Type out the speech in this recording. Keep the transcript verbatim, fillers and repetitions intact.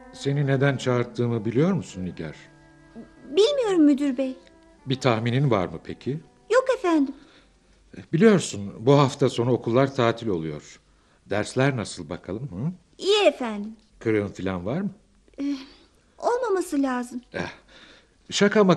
Seni neden çağırttığımı biliyor musun Nigar? Bilmiyorum müdür bey. Bir tahminin var mı peki? Yok efendim. Biliyorsun bu hafta sonu okullar tatil oluyor. Dersler nasıl bakalım? Hı? İyi efendim. Kırığın falan var mı? Olmaması lazım. Eh, şaka